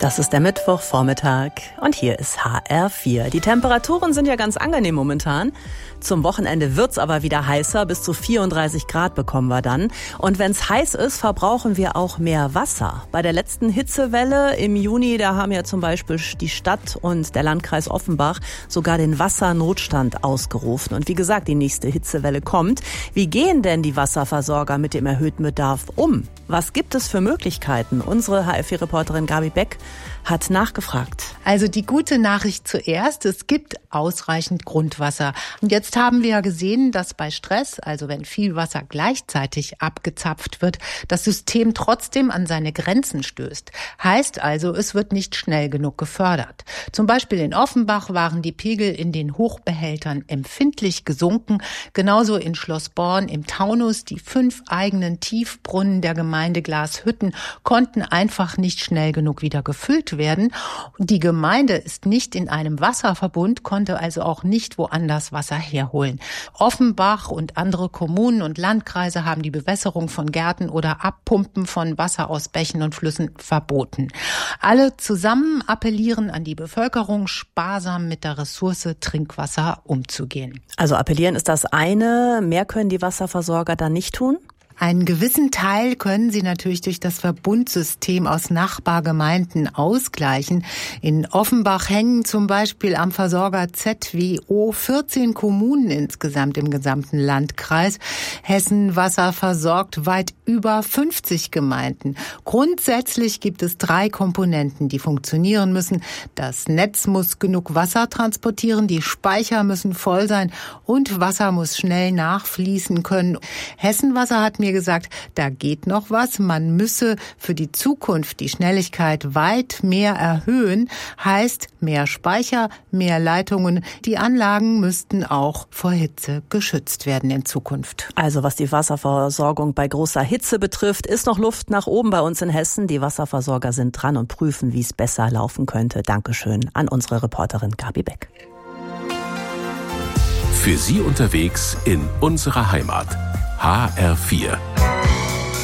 Das ist der Mittwochvormittag und hier ist HR4. Die Temperaturen sind ja ganz angenehm momentan. Zum Wochenende wird's aber wieder heißer, bis zu 34 Grad bekommen wir dann. Und wenn's heiß ist, verbrauchen wir auch mehr Wasser. Bei der letzten Hitzewelle im Juni, da haben ja zum Beispiel die Stadt und der Landkreis Offenbach sogar den Wassernotstand ausgerufen. Und wie gesagt, die nächste Hitzewelle kommt. Wie gehen denn die Wasserversorger mit dem erhöhten Bedarf um? Was gibt es für Möglichkeiten? Unsere HR4-Reporterin Gabi Beck hat nachgefragt. Also die gute Nachricht zuerst, es gibt ausreichend Grundwasser. Und jetzt haben wir ja gesehen, dass bei Stress, also wenn viel Wasser gleichzeitig abgezapft wird, das System trotzdem an seine Grenzen stößt. Heißt also, es wird nicht schnell genug gefördert. Zum Beispiel in Offenbach waren die Pegel in den Hochbehältern empfindlich gesunken. Genauso in Schloss Born im Taunus. Die 5 eigenen Tiefbrunnen der Gemeinde Glashütten konnten einfach nicht schnell genug wieder gefüllt werden. Die Gemeinde ist nicht in einem Wasserverbund, konnte also auch nicht woanders Wasser herholen. Offenbach und andere Kommunen und Landkreise haben die Bewässerung von Gärten oder Abpumpen von Wasser aus Bächen und Flüssen verboten. Alle zusammen appellieren an die Bevölkerung, sparsam mit der Ressource Trinkwasser umzugehen. Also appellieren ist das eine, mehr können die Wasserversorger dann nicht tun? Einen gewissen Teil können sie natürlich durch das Verbundsystem aus Nachbargemeinden ausgleichen. In Offenbach hängen zum Beispiel am Versorger ZWO 14 Kommunen insgesamt im gesamten Landkreis. Hessen Wasser versorgt weit über 50 Gemeinden. Grundsätzlich gibt es 3 Komponenten, die funktionieren müssen. Das Netz muss genug Wasser transportieren, die Speicher müssen voll sein und Wasser muss schnell nachfließen können. Hessen Wasser hat mir gesagt, da geht noch was. Man müsse für die Zukunft die Schnelligkeit weit mehr erhöhen. Heißt mehr Speicher, mehr Leitungen. Die Anlagen müssten auch vor Hitze geschützt werden in Zukunft. Also was die Wasserversorgung bei großer Hitze betrifft, ist noch Luft nach oben bei uns in Hessen. Die Wasserversorger sind dran und prüfen, wie es besser laufen könnte. Dankeschön an unsere Reporterin Gabi Beck. Für Sie unterwegs in unserer Heimat. HR4